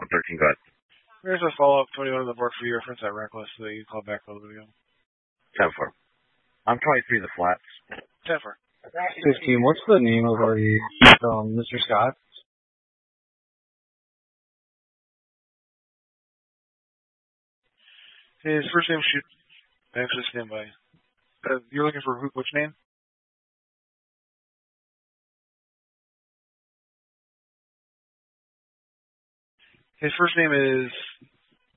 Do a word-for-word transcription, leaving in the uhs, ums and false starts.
thirteen, go ahead. Here's a follow-up twenty-one on the board for your reference at Reckless that you called back a little bit ago. ten four. I'm twenty-three, the flats. ten four. fifteen, what's the name of our um, Mister Scott? His first name should actually stand by. Uh, you're looking for who, which name? His first name is